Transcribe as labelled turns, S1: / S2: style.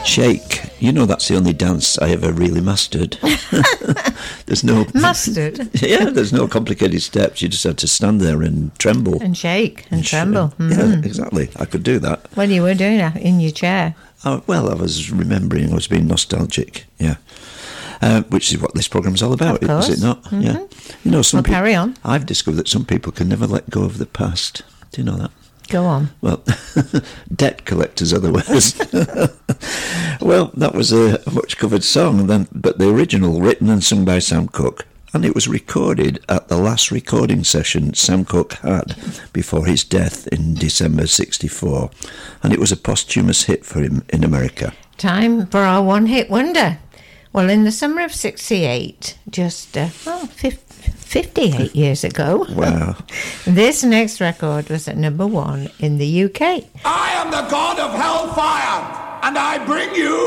S1: Shake. You know, that's the only dance I ever really mastered. There's no...
S2: Mustard?
S1: Yeah, there's no complicated steps. You just had to stand there and tremble.
S2: And shake and tremble.
S1: Yeah, exactly. I could do that.
S2: When you were doing that in your chair.
S1: Well, I was remembering, I was being nostalgic, yeah. Which is what this programme's all about, is it not?
S2: Mm-hmm.
S1: Yeah. You know, some people...
S2: carry on.
S1: I've discovered that some people can never let go of the past. Do you know that?
S2: Go on.
S1: Well, debt collectors otherwise. Well, that was a much-covered song, but the original, written and sung by Sam Cooke, and it was recorded at the last recording session Sam Cooke had before his death in December '64, and it was a posthumous hit for him in America.
S2: Time for our one-hit wonder. Well, in the summer of '68, just 58 years ago,
S1: wow,
S2: this next record was at number 1 in the UK.
S3: I am the god of hellfire, and I bring you